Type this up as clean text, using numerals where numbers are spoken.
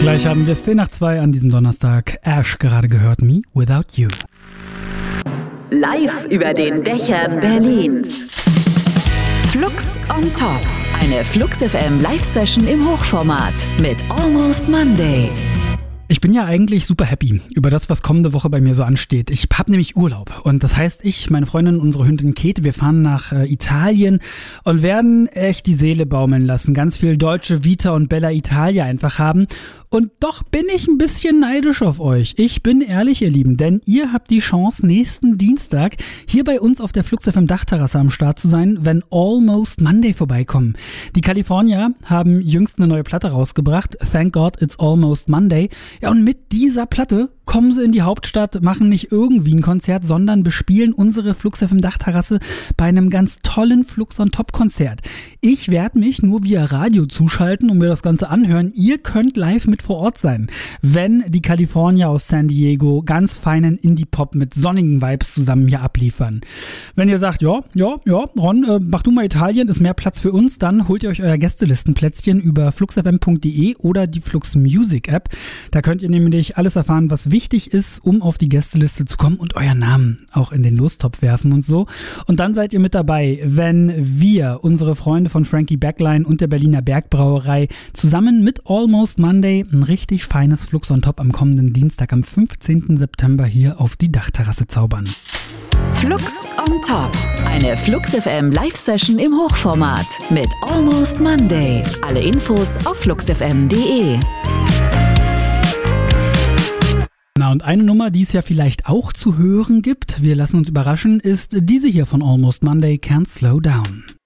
Gleich haben wir 10:02 an diesem Donnerstag. Ash gerade gehört, Me Without You. Live über den Dächern Berlins. Flux on Top. Eine Flux FM Live-Session im Hochformat mit Almost Monday. Ich bin ja eigentlich super happy über das, was kommende Woche bei mir so ansteht. Ich habe nämlich Urlaub und das heißt, ich, meine Freundin, unsere Hündin Käthe, wir fahren nach Italien und werden echt die Seele baumeln lassen. Ganz viel Dolce Vita und Bella Italia einfach haben. Und doch bin ich ein bisschen neidisch auf euch. Ich bin ehrlich, ihr Lieben, denn ihr habt die Chance, nächsten Dienstag hier bei uns auf der Flux FM Dachterrasse am Start zu sein, wenn Almost Monday vorbeikommen. Die California haben jüngst eine neue Platte rausgebracht. Thank God It's Almost Monday. Ja, und mit dieser Platte kommen sie in die Hauptstadt, machen nicht irgendwie ein Konzert, sondern bespielen unsere Flux FM Dachterrasse bei einem ganz tollen Flux on Top Konzert. Ich werde mich nur via Radio zuschalten und mir das Ganze anhören. Ihr könnt live mit vor Ort sein, wenn die California aus San Diego ganz feinen Indie-Pop mit sonnigen Vibes zusammen hier abliefern. Wenn ihr sagt, ja, Ron, mach du mal Italien, ist mehr Platz für uns, dann holt ihr euch euer Gästelistenplätzchen über fluxfm.de oder die Flux Music App. Da könnt ihr nämlich alles erfahren, was wichtig ist, um auf die Gästeliste zu kommen und euren Namen auch in den Lostopf werfen und so. Und dann seid ihr mit dabei, wenn wir, unsere Freunde von Frankie Backline und der Berliner Bergbrauerei, zusammen mit Almost Monday ein richtig feines Flux on Top am kommenden Dienstag, am 15. September hier auf die Dachterrasse zaubern. Flux on Top. Eine Flux FM Live-Session im Hochformat mit Almost Monday. Alle Infos auf fluxfm.de. Na, und eine Nummer, die es ja vielleicht auch zu hören gibt, wir lassen uns überraschen, ist diese hier von Almost Monday, Can't Slow Down.